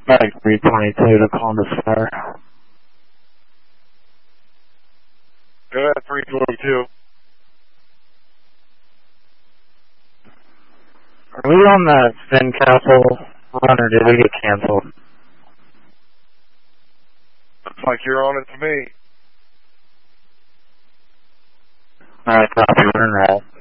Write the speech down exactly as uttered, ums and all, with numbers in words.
Back three twenty-two to Columbus Fire. Go ahead, three twenty-two. Are we on that Finn Castle run or did we get canceled? Looks like you're on it to me. Alright, copy, we're in roll.